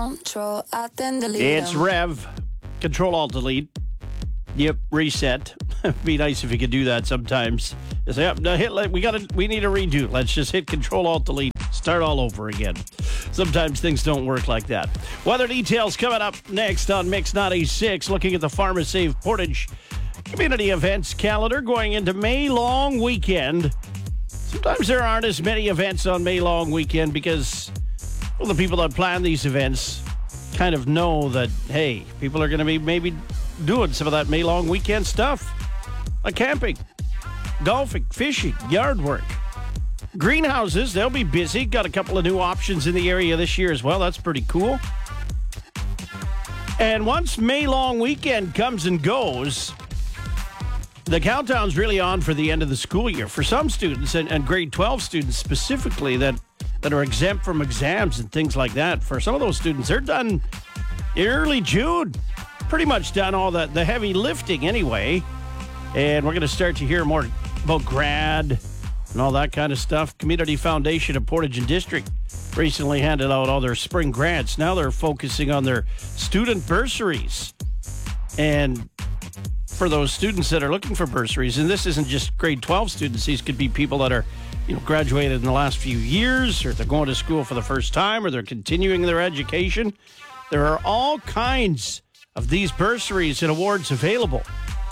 Control, delete. It's Rev. Control Alt Delete. Yep, reset. It'd be nice if you could do that sometimes. Just say, we need a redo. Let's just hit Control Alt Delete. Start all over again. Sometimes things don't work like that. Weather details coming up next on Mix 96. Looking at the Farmers Save Portage community events calendar going into May long weekend. Sometimes there aren't as many events on May long weekend because the people that plan these events kind of know that, hey, people are going to be maybe doing some of that May long weekend stuff, like camping, golfing, fishing, yard work. Greenhouses, they'll be busy. Got a couple of new options in the area this year as well. That's pretty cool. And once May long weekend comes and goes, the countdown's really on for the end of the school year. For some students, and grade 12 students specifically, that are exempt from exams and things like that, for some of those students, they're done in early June. Pretty much done all the heavy lifting anyway. And we're going to start to hear more about grad and all that kind of stuff. Community Foundation of Portage and District recently handed out all their spring grants. Now they're focusing on their student bursaries. And for those students that are looking for bursaries, and this isn't just grade 12 students, these could be people that are graduated in the last few years, or they're going to school for the first time, or they're continuing their education. There are all kinds of these bursaries and awards available.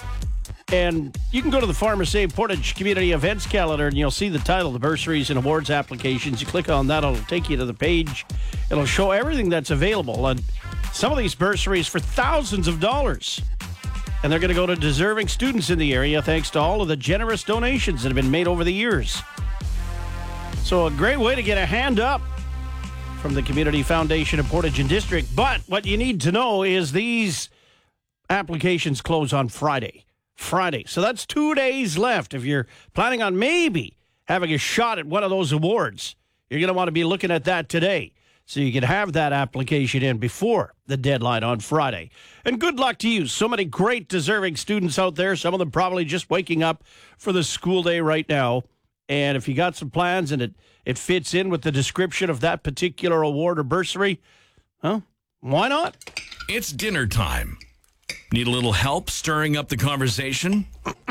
And you can go to the Farmers Save Portage Community Events Calendar, and you'll see the title, the Bursaries and Awards Applications. You click on that, it'll take you to the page. It'll show everything that's available. And some of these bursaries for thousands of dollars. And they're going to go to deserving students in the area thanks to all of the generous donations that have been made over the years. So a great way to get a hand up from the Community Foundation of Portage and District. But what you need to know is these applications close on Friday. So that's 2 days left. If you're planning on maybe having a shot at one of those awards, you're going to want to be looking at that today, so you can have that application in before the deadline on Friday. And good luck to you. So many great deserving students out there. Some of them probably just waking up for the school day right now. And if you got some plans and it fits in with the description of that particular award or bursary, well, why not? It's dinner time. Need a little help stirring up the conversation?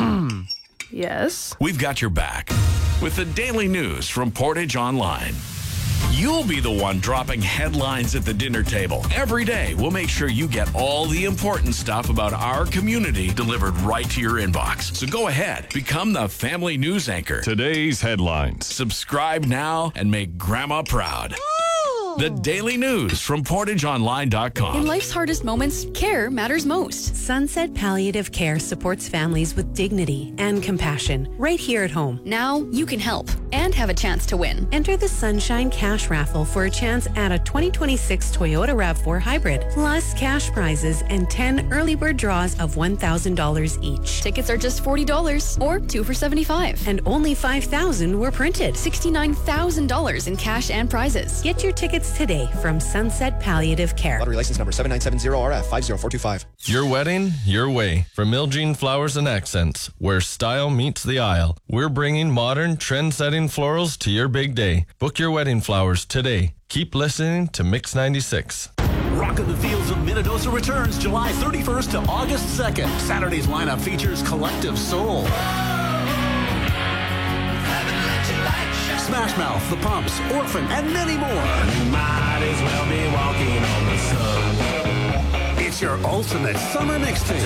Yes. We've got your back with the daily news from Portage Online. You'll be the one dropping headlines at the dinner table. Every day, we'll make sure you get all the important stuff about our community delivered right to your inbox. So go ahead, become the family news anchor. Today's headlines. Subscribe now and make Grandma proud. The daily news from PortageOnline.com. In life's hardest moments, care matters most. Sunset Palliative Care supports families with dignity and compassion right here at home. Now you can help and have a chance to win. Enter the Sunshine Cash Raffle for a chance at a 2026 Toyota RAV4 Hybrid, plus cash prizes and 10 early bird draws of $1,000 each. Tickets are just $40 or 2 for $75. And only 5,000 were printed. $69,000 in cash and prizes. Get your tickets today from Sunset Palliative Care. Lottery license number 7970RF 50425. Your wedding, your way. From Miljean Flowers and Accents, where style meets the aisle. We're bringing modern, trend-setting florals to your big day. Book your wedding flowers today. Keep listening to Mix 96. Rock of the Fields of Minnedosa returns July 31st to August 2nd. Saturday's lineup features Collective Soul, Smash Mouth, The Pumps, Orphan, and many more. You might as well be walking on the sun. It's your ultimate summer mixtape.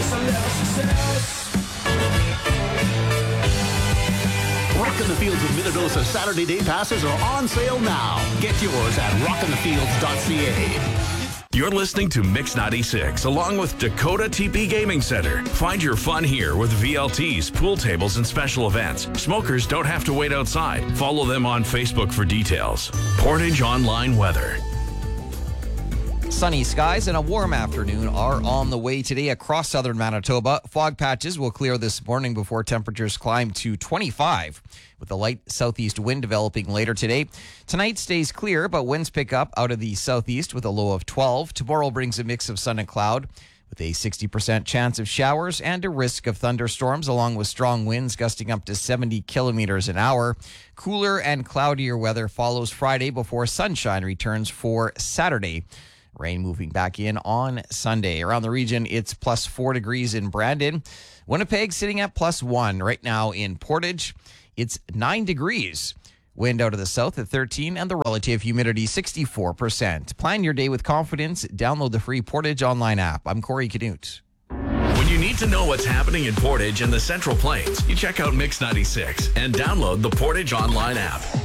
Rock in the Fields of Minnedosa Saturday day passes are on sale now. Get yours at rockinthefields.ca. You're listening to Mix 96, along with Dakota TP Gaming Center. Find your fun here with VLTs, pool tables, and special events. Smokers don't have to wait outside. Follow them on Facebook for details. Portage Online Weather. Sunny skies and a warm afternoon are on the way today across southern Manitoba. Fog patches will clear this morning before temperatures climb to 25, with a light southeast wind developing later today. Tonight stays clear, but winds pick up out of the southeast with a low of 12. Tomorrow brings a mix of sun and cloud, with a 60% chance of showers and a risk of thunderstorms, along with strong winds gusting up to 70 kilometers an hour. Cooler and cloudier weather follows Friday before sunshine returns for Saturday. Rain moving back in on Sunday. Around the region, it's plus 4 degrees in Brandon. Winnipeg sitting at plus 1. Right now in Portage, it's 9 degrees. Wind out of the south at 13 and the relative humidity 64%. Plan your day with confidence. Download the free Portage online app. I'm Corey Canute. When you need to know what's happening in Portage and the Central Plains, you check out Mix 96 and download the Portage online app.